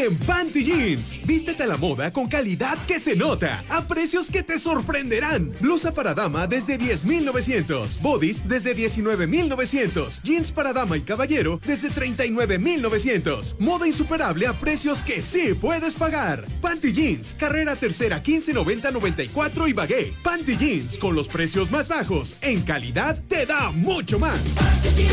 en Panty Jeans. Vístete a la moda con calidad que se nota, a precios que te sorprenderán. Blusa para dama desde 10,900, bodies desde 19,900, jeans para dama y caballero desde 39,900. Moda insuperable a precios que sí puedes pagar. Panty Jeans, carrera tercera 1590-94 y Bagué. Panty Jeans, con los precios más bajos, en calidad te da mucho más.